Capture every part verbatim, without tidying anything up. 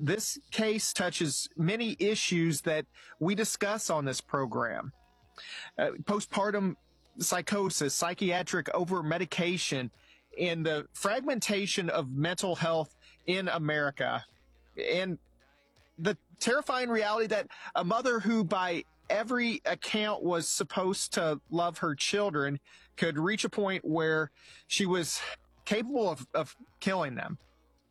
this case touches many issues that we discuss on this program. Uh, postpartum psychosis, psychiatric over medication, and the fragmentation of mental health in America, and the terrifying reality that a mother who by every account was supposed to love her children could reach a point where she was capable of, of killing them.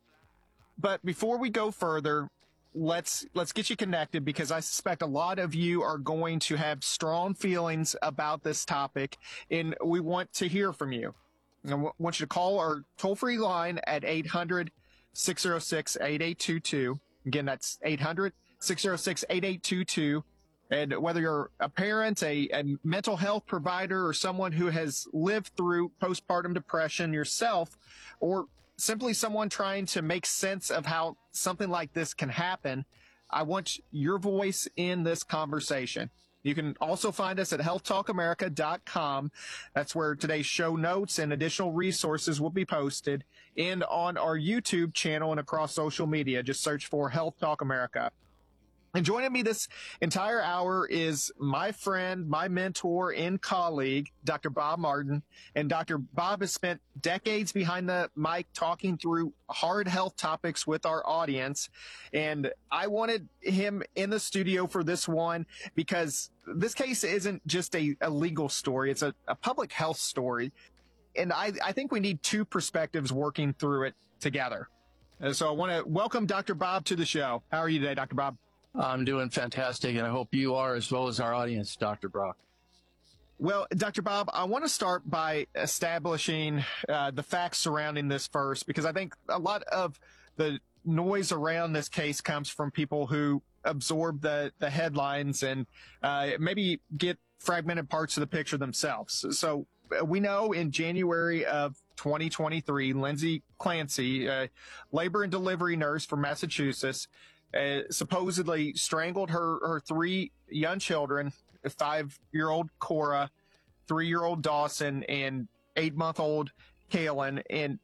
But before we go further, let's let's get you connected, because I suspect a lot of you are going to have strong feelings about this topic, and we want to hear from you. I want you to call our toll-free line at eight hundred, six oh six, eight eight two two. Again, that's eight hundred, six oh six, eight eight two two. And whether you're a parent, a, a mental health provider, or someone who has lived through postpartum depression yourself, or simply someone trying to make sense of how something like this can happen, I want your voice in this conversation. You can also find us at health talk america dot com. That's where today's show notes and additional resources will be posted, and on our YouTube channel and across social media. Just search for Health Talk America. And joining me this entire hour is my friend, my mentor and colleague, Doctor Bob Martin. And Doctor Bob has spent decades behind the mic talking through hard health topics with our audience. And I wanted him in the studio for this one because this case isn't just a, a legal story. It's a, a public health story. And I, I think we need two perspectives working through it together. And so I want to welcome Doctor Bob to the show. How are you today, Doctor Bob? I'm doing fantastic, and I hope you are, as well as our audience, Doctor Brock. Well, Doctor Bob, I want to start by establishing uh, the facts surrounding this first, because I think a lot of the noise around this case comes from people who absorb the, the headlines and uh, maybe get fragmented parts of the picture themselves. So we know in January of twenty twenty-three, Lindsay Clancy, a labor and delivery nurse from Massachusetts, Uh, supposedly strangled her, her three young children, five-year-old Cora, three-year-old Dawson, and eight-month-old Kaylin, and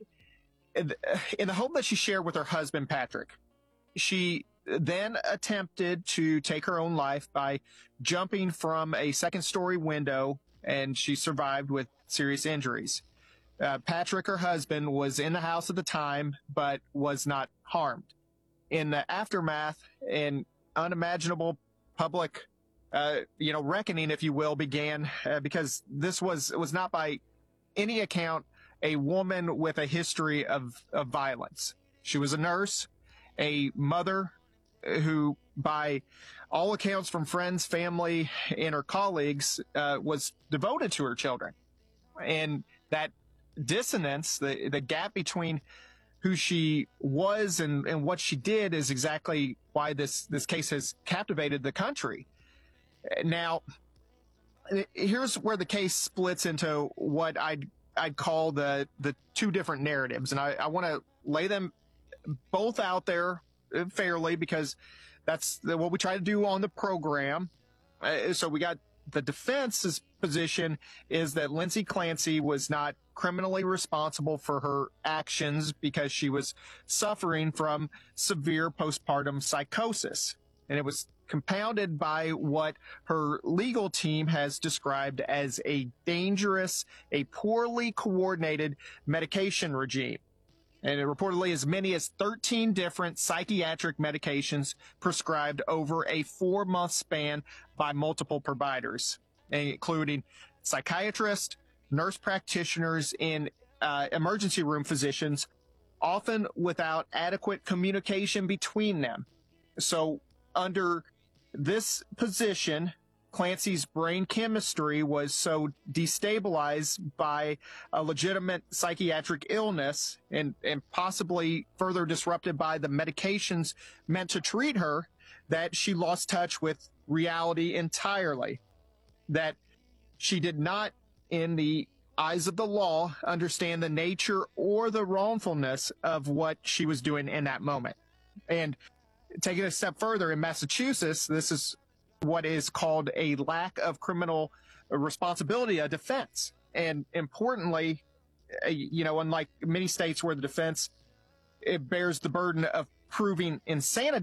in the hope that she shared with her husband, Patrick. She then attempted to take her own life by jumping from a second-story window, and she survived with serious injuries. Uh, Patrick, her husband, was in the house at the time, but was not harmed. In the aftermath, an unimaginable public, uh, you know, reckoning, if you will, began uh, because this was was not by any account a woman with a history of, of violence. She was a nurse, a mother who, by all accounts from friends, family, and her colleagues, uh, was devoted to her children. And that dissonance, the, the gap between who she was and, and what she did, is exactly why this, this case has captivated the country. Now, here's where the case splits into what I'd, I'd call the, the two different narratives. And I, I want to lay them both out there fairly, because that's the, what we try to do on the program. Uh, so we got the defense's position is that Lindsay Clancy was not criminally responsible for her actions because she was suffering from severe postpartum psychosis. And it was compounded by what her legal team has described as a dangerous, a poorly coordinated medication regime. And it reportedly as many as thirteen different psychiatric medications prescribed over a four-month span by multiple providers, including psychiatrists, nurse practitioners, and uh, emergency room physicians, often without adequate communication between them. So under this position, Clancy's brain chemistry was so destabilized by a legitimate psychiatric illness and, and possibly further disrupted by the medications meant to treat her that she lost touch with reality entirely. That she did not, in the eyes of the law, understand the nature or the wrongfulness of what she was doing in that moment. And taking a step further, in Massachusetts, this is what is called a lack of criminal responsibility, a defense. And importantly, you know, unlike many states where the defense, it bears the burden of proving insanity,